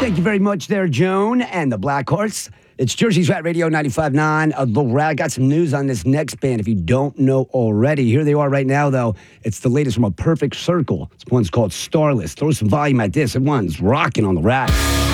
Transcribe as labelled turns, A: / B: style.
A: Thank you very much there, Joan and the Black Horse. It's Jersey's Rat Radio 95.9. The Rat. Got some news on this next band if you don't know already. Here they are right now, though. It's the latest from A Perfect Circle. This one's called Starless. Throw some volume at this. It one's rocking on the Rat.